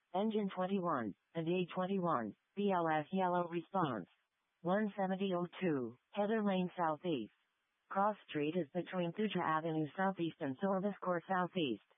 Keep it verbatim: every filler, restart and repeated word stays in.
Engine twenty-one, and A twenty-one, B L S yellow response. one seventy oh two, Heather Lane Southeast. Cross Street is between Thuja Avenue Southeast and Sorvis Court Southeast.